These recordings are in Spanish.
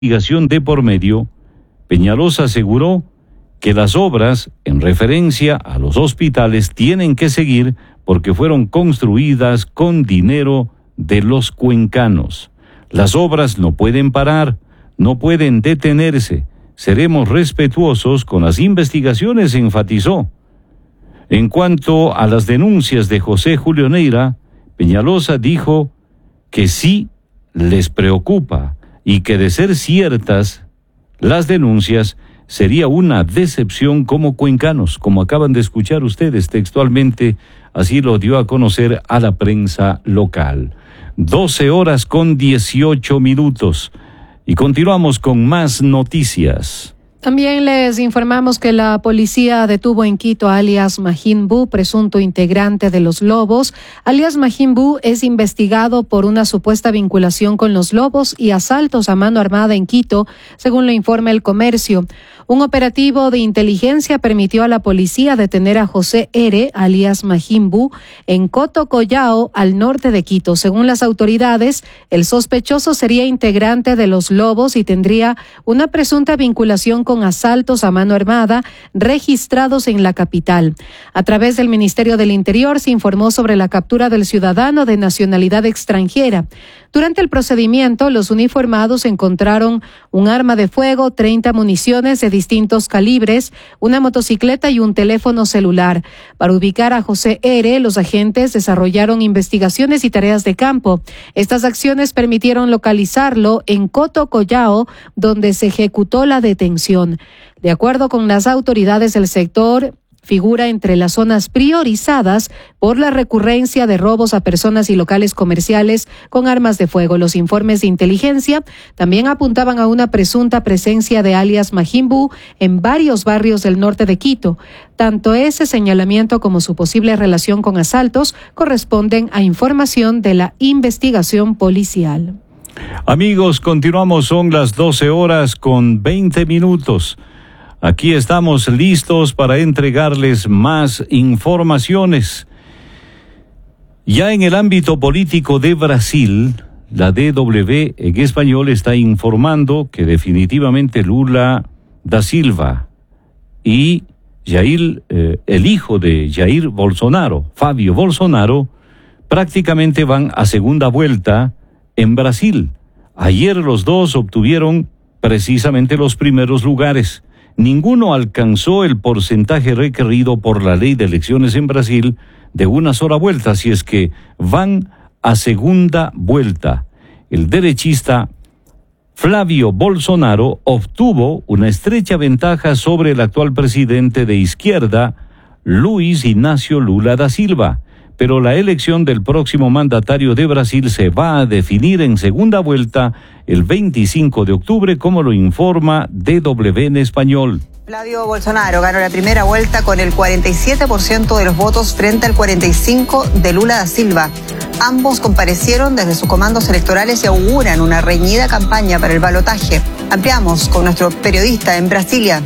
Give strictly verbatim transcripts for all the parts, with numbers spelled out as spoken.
investigación de por medio, Peñalosa aseguró que las obras en referencia a los hospitales tienen que seguir porque fueron construidas con dinero de los cuencanos. Las obras no pueden parar, no pueden detenerse. Seremos respetuosos con las investigaciones, enfatizó. En cuanto a las denuncias de José Julio Neira, Peñalosa dijo que sí les preocupa y que de ser ciertas las denuncias sería una decepción como cuencanos, como acaban de escuchar ustedes textualmente, así lo dio a conocer a la prensa local. doce horas con dieciocho minutos y continuamos con más noticias. También les informamos que la policía detuvo en Quito a alias Majin Buu, presunto integrante de los Lobos. Alias Majin Buu es investigado por una supuesta vinculación con los Lobos y asaltos a mano armada en Quito, según lo informa El Comercio. Un operativo de inteligencia permitió a la policía detener a José R., alias Majin Buu, en Coto Collao, al norte de Quito. Según las autoridades, el sospechoso sería integrante de los Lobos y tendría una presunta vinculación con con asaltos a mano armada registrados en la capital. A través del Ministerio del Interior se informó sobre la captura del ciudadano de nacionalidad extranjera. Durante el procedimiento, los uniformados encontraron un arma de fuego, treinta municiones de distintos calibres, una motocicleta y un teléfono celular. Para ubicar a José R., los agentes desarrollaron investigaciones y tareas de campo. Estas acciones permitieron localizarlo en Coto Collao, donde se ejecutó la detención. De acuerdo con las autoridades del sector, figura entre las zonas priorizadas por la recurrencia de robos a personas y locales comerciales con armas de fuego. Los informes de inteligencia también apuntaban a una presunta presencia de alias Majin Buu en varios barrios del norte de Quito. Tanto ese señalamiento como su posible relación con asaltos corresponden a información de la investigación policial. Amigos, continuamos, son las doce horas con veinte minutos. Aquí estamos listos para entregarles más informaciones. Ya en el ámbito político de Brasil, la D W en español está informando que definitivamente Lula da Silva y Jair, eh, el hijo de Jair Bolsonaro, Fabio Bolsonaro, prácticamente van a segunda vuelta en Brasil. Ayer los dos obtuvieron precisamente los primeros lugares. Ninguno alcanzó el porcentaje requerido por la ley de elecciones en Brasil de una sola vuelta, así es que van a segunda vuelta. El derechista Flavio Bolsonaro obtuvo una estrecha ventaja sobre el actual presidente de izquierda, Luiz Inácio Lula da Silva. Pero la elección del próximo mandatario de Brasil se va a definir en segunda vuelta el veinticinco de octubre, como lo informa D W en español. Flavio Bolsonaro ganó la primera vuelta con el cuarenta y siete por ciento de los votos frente al cuarenta y cinco por ciento de Lula da Silva. Ambos comparecieron desde sus comandos electorales y auguran una reñida campaña para el balotaje. Ampliamos con nuestro periodista en Brasilia.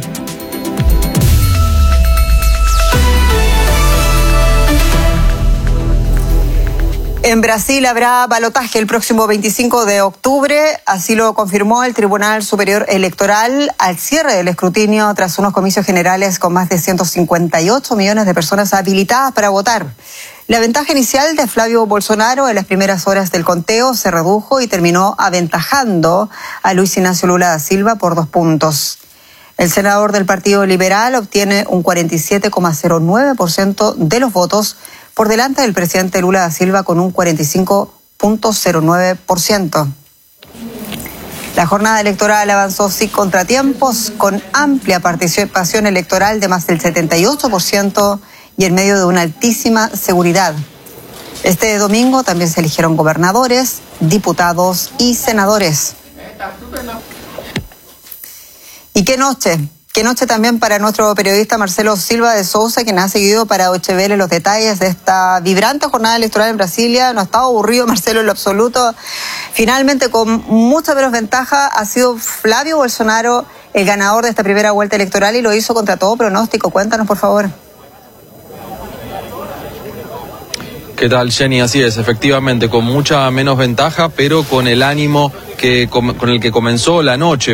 En Brasil habrá balotaje el próximo veinticinco de octubre, así lo confirmó el Tribunal Superior Electoral al cierre del escrutinio tras unos comicios generales con más de ciento cincuenta y ocho millones de personas habilitadas para votar. La ventaja inicial de Flavio Bolsonaro en las primeras horas del conteo se redujo y terminó aventajando a Luiz Inácio Lula da Silva por dos puntos. El senador del Partido Liberal obtiene un cuarenta y siete coma cero nueve por ciento de los votos, por delante del presidente Lula da Silva con un cuarenta y cinco coma cero nueve por ciento. La jornada electoral avanzó sin contratiempos, con amplia participación electoral de más del setenta y ocho por ciento y en medio de una altísima seguridad. Este domingo también se eligieron gobernadores, diputados y senadores. ¿Y qué noche? Qué noche también para nuestro periodista Marcelo Silva de Sousa, quien ha seguido para Deutsche Welle los detalles de esta vibrante jornada electoral en Brasilia. No ha estado aburrido Marcelo en lo absoluto. Finalmente, con mucha menos ventaja, ha sido Flavio Bolsonaro el ganador de esta primera vuelta electoral y lo hizo contra todo pronóstico. Cuéntanos, por favor. ¿Qué tal, Jenny? Así es, efectivamente, con mucha menos ventaja, pero con el ánimo que que, con el que comenzó la noche.